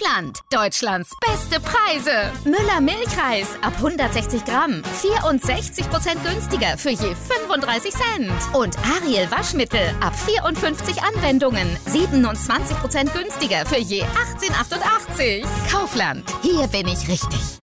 Kaufland. Deutschlands beste Preise. Müller Milchreis ab 160 Gramm. 64% günstiger für je 35 Cent. Und Ariel Waschmittel ab 54 Anwendungen. 27% günstiger für je 18,88. Kaufland. Hier bin ich richtig.